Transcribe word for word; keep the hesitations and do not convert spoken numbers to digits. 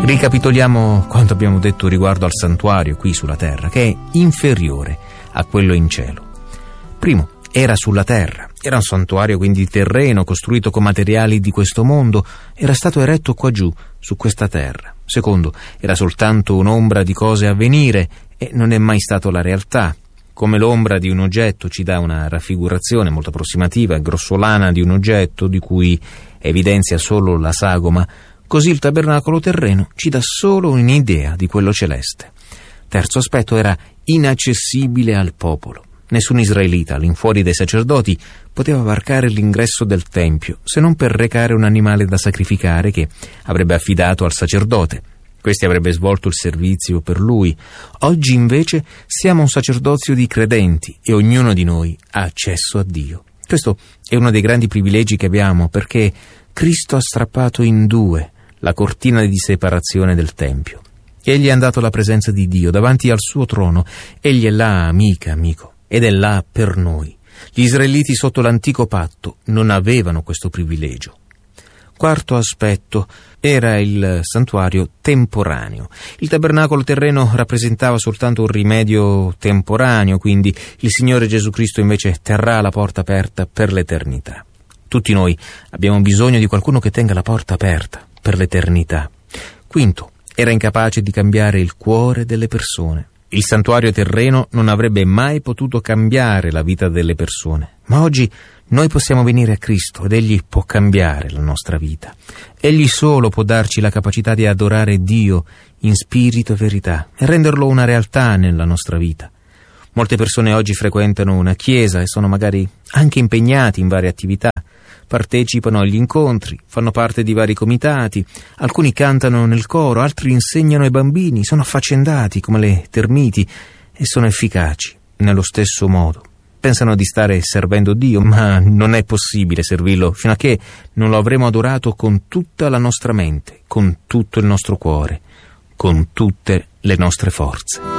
Ricapitoliamo quanto abbiamo detto riguardo al santuario qui sulla terra, che è inferiore a quello in cielo. Primo, era sulla terra, era un santuario quindi terreno, costruito con materiali di questo mondo, era stato eretto qua giù, su questa terra. Secondo, era soltanto un'ombra di cose a venire e non è mai stato la realtà. Come l'ombra di un oggetto ci dà una raffigurazione molto approssimativa e grossolana di un oggetto di cui evidenzia solo la sagoma, così il tabernacolo terreno ci dà solo un'idea di quello celeste. Terzo aspetto, era inaccessibile al popolo. Nessun israelita, all'infuori dei sacerdoti, poteva varcare l'ingresso del tempio, se non per recare un animale da sacrificare che avrebbe affidato al sacerdote. Questi avrebbe svolto il servizio per lui. Oggi invece siamo un sacerdozio di credenti e ognuno di noi ha accesso a Dio. Questo è uno dei grandi privilegi che abbiamo, perché Cristo ha strappato in due la cortina di separazione del tempio. Egli è andato alla presenza di Dio, davanti al suo trono. Egli è là, amica, amico, ed è là per noi. Gli israeliti sotto l'antico patto non avevano questo privilegio. Quarto aspetto, era il santuario temporaneo. Il tabernacolo terreno rappresentava soltanto un rimedio temporaneo, quindi il Signore Gesù Cristo invece terrà la porta aperta per l'eternità. Tutti noi abbiamo bisogno di qualcuno che tenga la porta aperta per l'eternità. Quinto, era incapace di cambiare il cuore delle persone. Il santuario terreno non avrebbe mai potuto cambiare la vita delle persone, ma oggi noi possiamo venire a Cristo ed Egli può cambiare la nostra vita. Egli solo può darci la capacità di adorare Dio in spirito e verità e renderlo una realtà nella nostra vita. Molte persone oggi frequentano una chiesa e sono magari anche impegnati in varie attività, partecipano agli incontri, fanno parte di vari comitati, alcuni cantano nel coro, altri insegnano ai bambini, sono affaccendati come le termiti e sono efficaci nello stesso modo. Pensano di stare servendo Dio, ma non è possibile servirlo fino a che non lo avremo adorato con tutta la nostra mente, con tutto il nostro cuore, con tutte le nostre forze.